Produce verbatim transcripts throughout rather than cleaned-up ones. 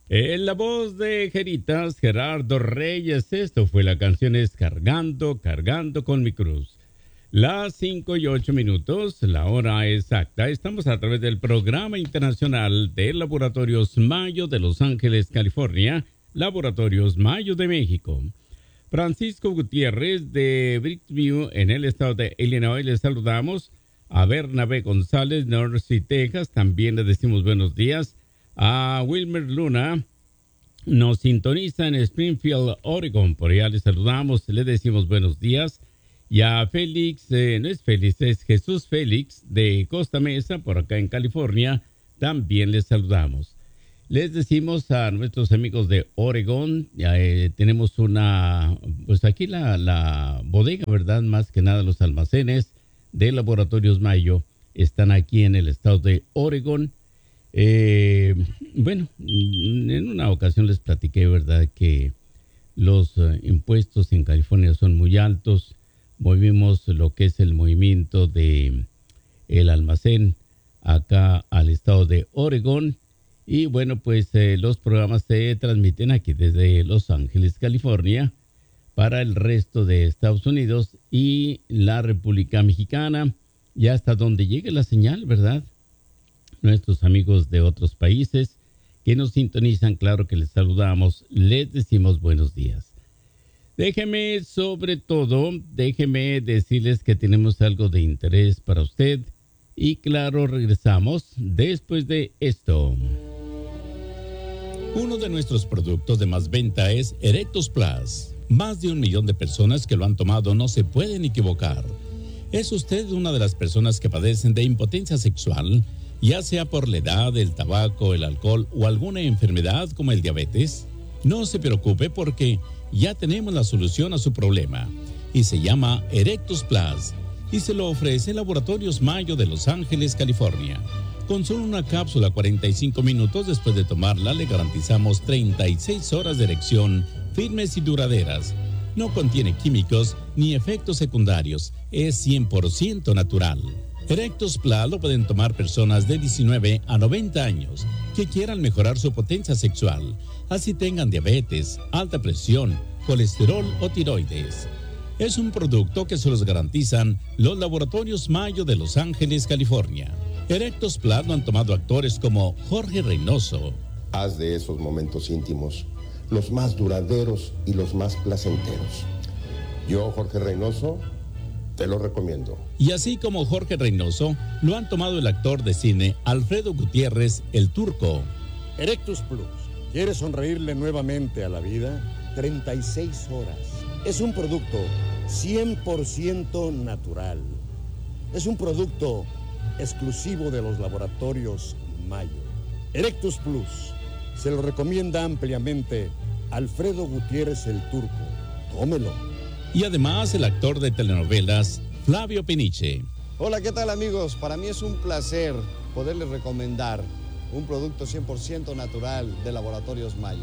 En la voz de Geritas, Gerardo Reyes, esto fue la canción es Cargando, Cargando con mi cruz. Las cinco y ocho minutos, la hora exacta. Estamos a través del Programa Internacional de Laboratorios Mayo de Los Ángeles, California, Laboratorios Mayo de México. Francisco Gutiérrez de Brickview, en el estado de Illinois, les saludamos. A Bernabé González, North Sea, Texas, también le decimos buenos días. A Wilmer Luna, nos sintoniza en Springfield, Oregon, por allá le saludamos, le decimos buenos días. Y a Félix, eh, no es Félix, es Jesús Félix de Costa Mesa, por acá en California, también les saludamos. Les decimos a nuestros amigos de Oregon, eh, tenemos una, pues aquí la, la bodega, ¿verdad? Más que nada los almacenes de Laboratorios Mayo están aquí en el estado de Oregon. Eh, bueno, en una ocasión les platiqué, ¿verdad?, que los uh, impuestos en California son muy altos. Movimos lo que es el movimiento de el almacén acá al estado de Oregón. Y bueno, pues eh, los programas se transmiten aquí desde Los Ángeles, California, para el resto de Estados Unidos y la República Mexicana, y hasta donde llegue la señal, ¿verdad? Nuestros amigos de otros países que nos sintonizan, claro que les saludamos, les decimos buenos días. Déjeme, sobre todo, déjeme decirles que tenemos algo de interés para usted y claro, regresamos después de esto. Uno de nuestros productos de más venta es Erectus Plus. Más de un millón de personas que lo han tomado no se pueden equivocar. ¿Es usted una de las personas que padecen de impotencia sexual, ya sea por la edad, el tabaco, el alcohol o alguna enfermedad como el diabetes? No se preocupe porque ya tenemos la solución a su problema y se llama Erectus Plus y se lo ofrece Laboratorios Mayo de Los Ángeles, California. Con solo una cápsula cuarenta y cinco minutos después de tomarla le garantizamos treinta y seis horas de erección firmes y duraderas. No contiene químicos ni efectos secundarios, es cien por ciento natural. Erectus Plus lo pueden tomar personas de diecinueve a noventa años que quieran mejorar su potencia sexual, así tengan diabetes, alta presión, colesterol o tiroides. Es un producto que se los garantizan los Laboratorios Mayo de Los Ángeles, California. Erectus Plus lo han tomado actores como Jorge Reynoso. Haz de esos momentos íntimos los más duraderos y los más placenteros. Yo, Jorge Reynoso, te lo recomiendo. Y así como Jorge Reynoso, lo han tomado el actor de cine Alfredo Gutiérrez, el Turco. Erectus Plus. ¿Quieres sonreírle nuevamente a la vida? treinta y seis horas. Es un producto cien por ciento natural. Es un producto exclusivo de los Laboratorios Mayo. Erectus Plus. Se lo recomienda ampliamente Alfredo Gutiérrez, el Turco. Tómelo. Y además el actor de telenovelas Flavio Peniche. Hola, ¿qué tal, amigos? Para mí es un placer poderles recomendar un producto cien por ciento natural de Laboratorios Mayo.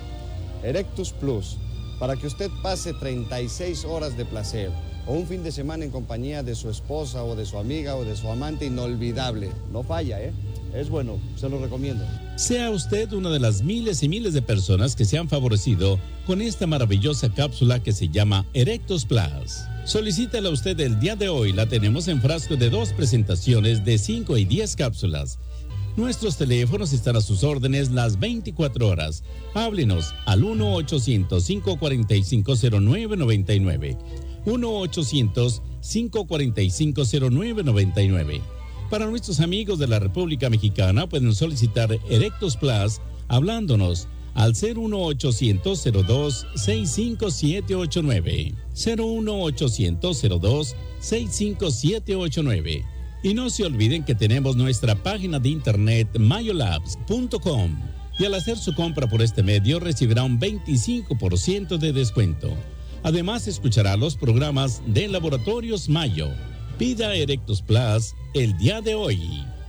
Erectus Plus, para que usted pase treinta y seis horas de placer o un fin de semana en compañía de su esposa o de su amiga o de su amante inolvidable. No falla, ¿eh? Es bueno, se lo recomiendo. Sea usted una de las miles y miles de personas que se han favorecido con esta maravillosa cápsula que se llama Erectus Plus. Solicítela usted el día de hoy, la tenemos en frasco de dos presentaciones de cinco y diez cápsulas. Nuestros teléfonos están a sus órdenes las veinticuatro horas. Háblenos al uno ochocientos, cinco cuatro cinco, cero nueve nueve nueve. uno ochocientos, cinco cuatro cinco, cero nueve nueve nueve. Para nuestros amigos de la República Mexicana pueden solicitar Erectus Plus hablándonos al cero uno ochocientos, cero dos, seis cinco siete ocho nueve. cero uno ochocientos, cero dos, seis cinco siete ocho nueve. Y no se olviden que tenemos nuestra página de internet mayolabs punto com y al hacer su compra por este medio recibirá un veinticinco por ciento de descuento. Además escuchará los programas de Laboratorios Mayo. Pida Erectus Plus el día de hoy.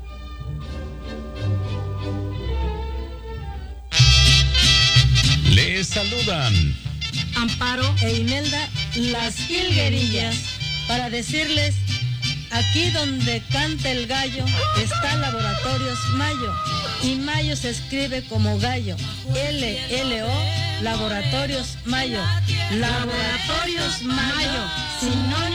Les saludan Amparo e Imelda, las Hilguerillas, para decirles: aquí donde canta el gallo está Laboratorios Mayo y Mayo se escribe como gallo. L L O, Laboratorios Mayo. Laboratorios Mayo, sinónimo